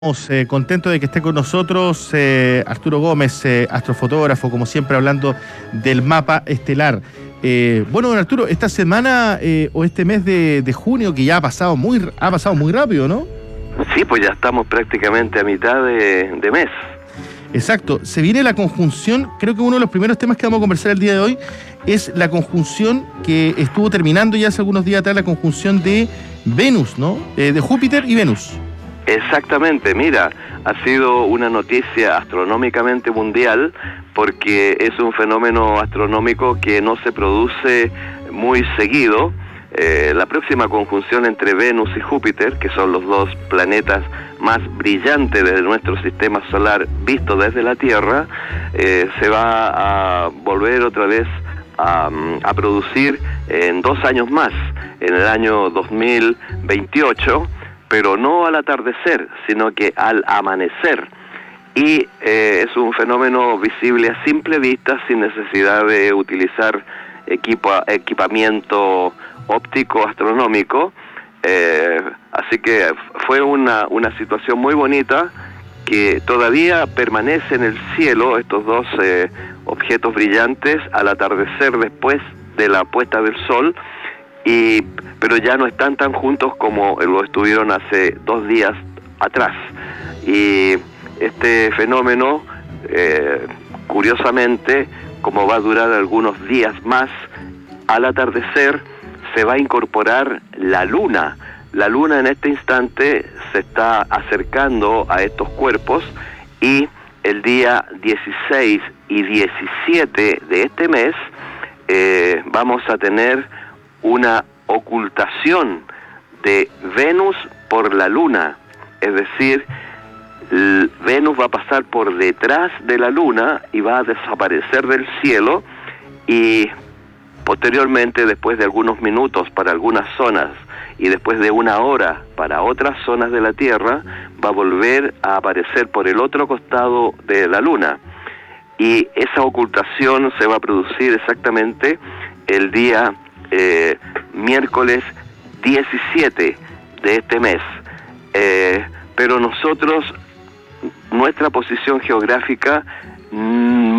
Estamos contentos de que esté con nosotros Arturo Gómez, astrofotógrafo, como siempre hablando del mapa estelar. Bueno, don Arturo, esta semana o este mes de junio, que ya ha pasado muy rápido, ¿no? Sí, pues ya estamos prácticamente a mitad de mes. Exacto, se viene la conjunción. Creo que uno de los primeros temas que vamos a conversar el día de hoy es la conjunción que estuvo terminando ya hace algunos días atrás, la conjunción de Venus, ¿no? De Júpiter y Venus. Exactamente, mira, ha sido una noticia astronómicamente mundial porque es un fenómeno astronómico que no se produce muy seguido. La próxima conjunción entre Venus y Júpiter, que son los dos planetas más brillantes de nuestro sistema solar visto desde la Tierra, se va a volver otra vez a producir en 2 años más, en el año 2028, pero no al atardecer, sino que al amanecer. Y es un fenómeno visible a simple vista, sin necesidad de utilizar equipamiento óptico astronómico. Así que fue una situación muy bonita, que todavía permanece en el cielo, estos dos objetos brillantes, al atardecer después de la puesta del sol, pero ya no están tan juntos como lo estuvieron hace 2 días atrás. Y este fenómeno, curiosamente, como va a durar algunos días más, al atardecer se va a incorporar la luna. La luna en este instante se está acercando a estos cuerpos, y el día 16 y 17 de este mes vamos a tener una ocultación de Venus por la luna. Es decir, Venus va a pasar por detrás de la luna y va a desaparecer del cielo, y posteriormente, después de algunos minutos para algunas zonas y después de 1 hora para otras zonas de la Tierra, va a volver a aparecer por el otro costado de la luna. Y esa ocultación se va a producir exactamente el día miércoles 17 de este mes. Pero nosotros, nuestra posición geográfica, no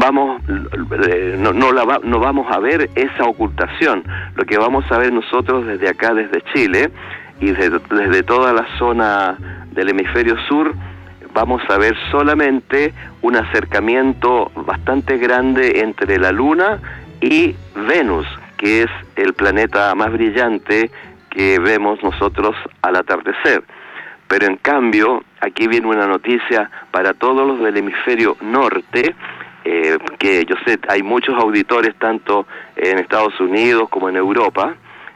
vamos a ver esa ocultación. Lo que vamos a ver nosotros desde acá, desde Chile, y desde toda la zona del hemisferio sur, vamos a ver solamente un acercamiento bastante grande entre la Luna y Venus, que es el planeta más brillante que vemos nosotros al atardecer. Pero en cambio, aquí viene una noticia para todos los del hemisferio norte, que yo sé, hay muchos auditores tanto en Estados Unidos como en Europa.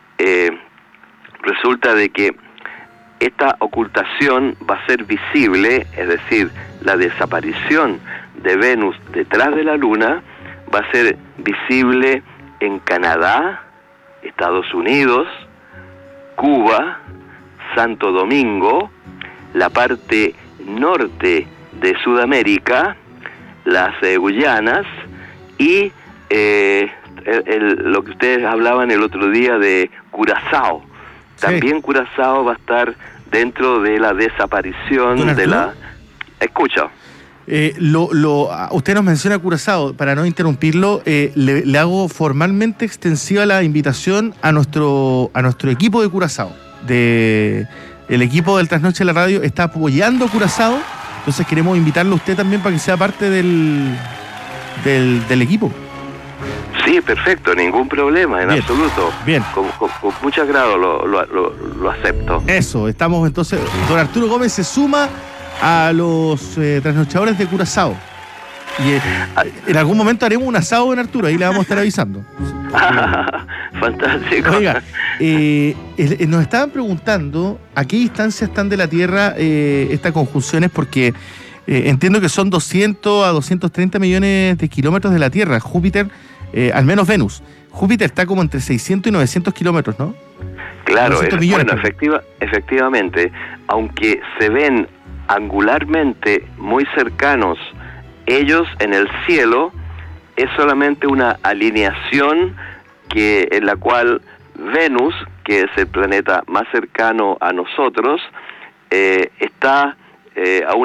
Resulta de que esta ocultación va a ser visible, es decir, la desaparición de Venus detrás de la Luna va a ser visible en Canadá, Estados Unidos, Cuba, Santo Domingo, la parte norte de Sudamérica, las Guyanas, y lo que ustedes hablaban el otro día de Curazao. También sí. Curazao va a estar dentro de la desaparición de la... Escucha. Usted nos menciona Curazao. Para no interrumpirlo, le hago formalmente extensiva la invitación a nuestro equipo de Curazao. El equipo del Trasnoche de la Radio está apoyando a Curazao, entonces queremos invitarlo a usted también para que sea parte del equipo. Sí, perfecto, ningún problema, en absoluto. Bien. Con mucho agrado lo acepto. Eso, estamos entonces. Don Arturo Gómez se suma a los trasnochadores de Curazao. Y en algún momento haremos un asado, don Arturo, ahí le vamos a estar avisando. Fantástico. Oiga, nos estaban preguntando a qué distancia están de la Tierra estas conjunciones, porque entiendo que son 200 a 230 millones de kilómetros de la Tierra. Júpiter, al menos Venus. Júpiter está como entre 600 y 900 kilómetros, ¿no? Claro, efectivamente, aunque se ven angularmente muy cercanos ellos en el cielo, es solamente una alineación en la cual Venus, que es el planeta más cercano a nosotros, está a